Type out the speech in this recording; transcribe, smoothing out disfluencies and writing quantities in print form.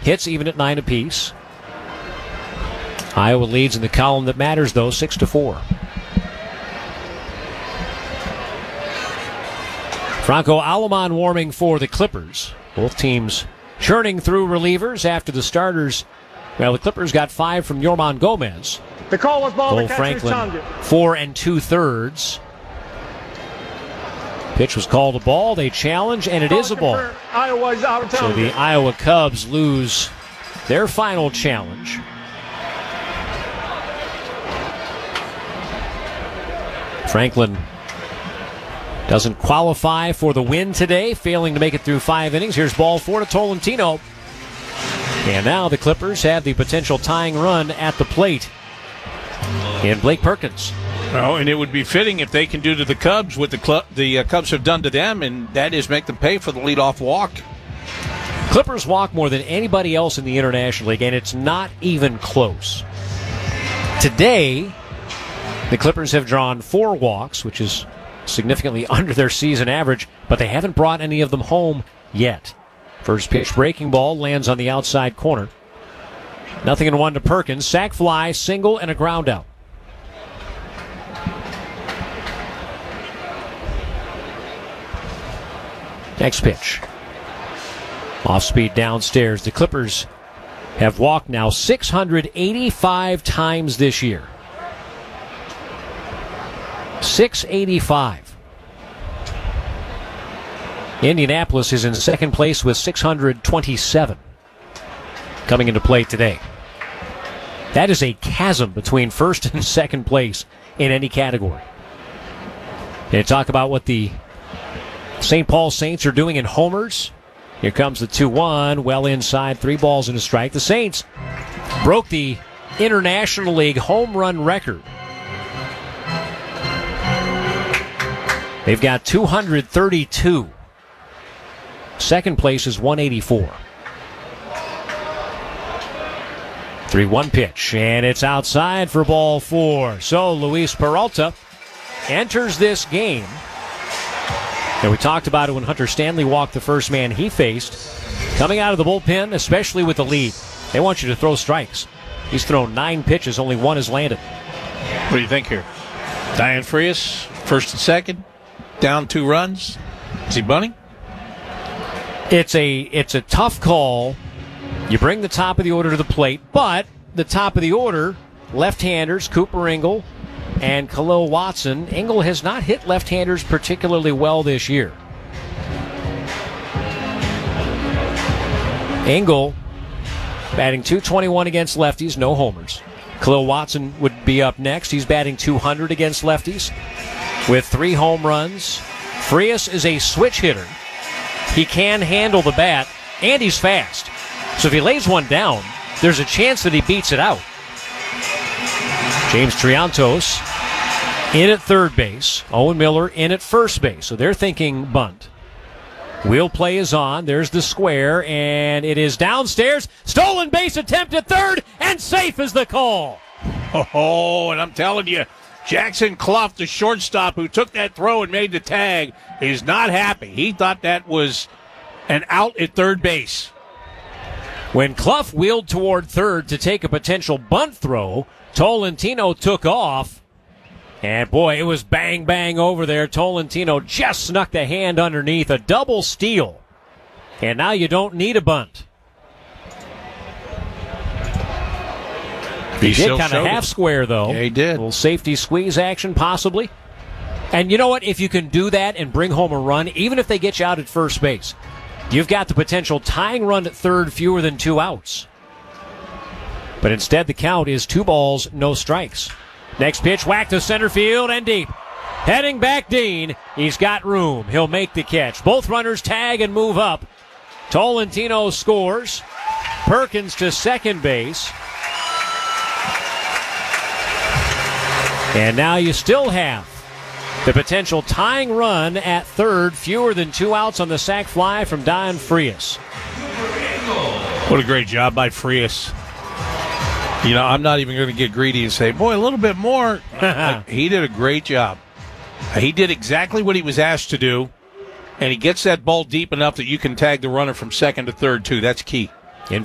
hits even at 9 apiece. Iowa leads in the column that matters, though, 6-4. Franco Aleman warming for the Clippers. Both teams churning through relievers after the starters. Well, the Clippers got 5 from Yorman Gomez. The call was ball Cole to Franklin, 4 2/3. Pitch was called a ball. They challenge, and it is a ball. Iowa's out of town. So the Iowa Cubs lose their final challenge. Franklin doesn't qualify for the win today, failing to make it through 5 innings. Here's ball 4 to Tolentino. And now the Clippers have the potential tying run at the plate in Blake Perkins. Well, and it would be fitting if they can do to the Cubs what the Cubs have done to them, and that is make them pay for the leadoff walk. Clippers walk more than anybody else in the International League, and it's not even close. Today, the Clippers have drawn 4 walks, which is significantly under their season average, but they haven't brought any of them home yet. First pitch breaking ball lands on the outside corner. 0-1 to Perkins. Sac fly, single, and a ground out. Next pitch. Off speed downstairs. The Clippers have walked now 685 times this year. 685. Indianapolis is in second place with 627 coming into play today. That is a chasm between first and second place in any category. And talk about what the St. Paul Saints are doing in homers. Here comes the 2-1, well inside, 3 balls and a strike. The Saints broke the International League home run record. They've got 232. Second place is 184. 3-1 pitch, and it's outside for ball 4. So Luis Peralta enters this game. And we talked about it when Hunter Stanley walked the first man he faced. Coming out of the bullpen, especially with the lead, they want you to throw strikes. He's thrown 9 pitches, only 1 has landed. What do you think here? Diane Frias, first and second, down 2 runs. Is he bunting? It's a tough call. You bring the top of the order to the plate, but the top of the order, left-handers, Cooper Engel and Khalil Watson. Engel has not hit left-handers particularly well this year. Engel batting .221 against lefties, no homers. Khalil Watson would be up next. He's batting .200 against lefties with 3 home runs. Frias is a switch hitter. He can handle the bat, and he's fast. So if he lays one down, there's a chance that he beats it out. James Triantos in at third base. Owen Miller in at first base. So they're thinking bunt. Wheel play is on. There's the square, and it is downstairs. Stolen base attempt at third, and safe is the call. Oh, and I'm telling you, Jackson Clough, the shortstop who took that throw and made the tag, is not happy. He thought that was an out at third base. When Clough wheeled toward third to take a potential bunt throw, Tolentino took off. And boy, it was bang, bang over there. Tolentino just snuck the hand underneath. A double steal. And now you don't need a bunt. He did kind of half square, though. Yeah, he did. A little safety squeeze action, possibly. And you know what? If you can do that and bring home a run, even if they get you out at first base, you've got the potential tying run at third, fewer than 2 outs. But instead, the count is 2 balls, no strikes. Next pitch, whack to center field and deep. Heading back Dean. He's got room. He'll make the catch. Both runners tag and move up. Tolentino scores. Perkins to second base. And now you still have the potential tying run at third, fewer than 2 outs on the sac fly from Diane Frias. What a great job by Frias. You know, I'm not even going to get greedy and say, boy, a little bit more. He did a great job. He did exactly what he was asked to do, and he gets that ball deep enough that you can tag the runner from second to third, too. That's key.